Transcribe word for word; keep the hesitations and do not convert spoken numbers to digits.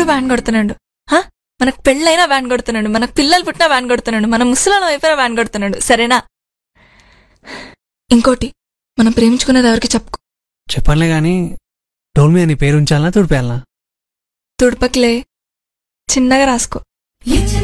Ban కొడుతున్నాడు. హా, మనకు పెళ్ళైనా బ్యాన్ కొడుతున్నాడు, మనకు పిల్లలు పుట్టినా బ్యాన్ కొడుతున్నాడు, మన ముసలాళ్ళం అయిపోయినా బ్యాన్ కొడుతున్నాడు. సరేనా? ఇంకోటి, మనం ప్రేమించుకున్నది ఎవరికి చెప్పుకో. చెప్పనులే గాని డోల్ మీద నీ పేరు ఉంచాలనా తుడిపేయాలనా? తుడపకిలే, చిన్నగా రాసుకో.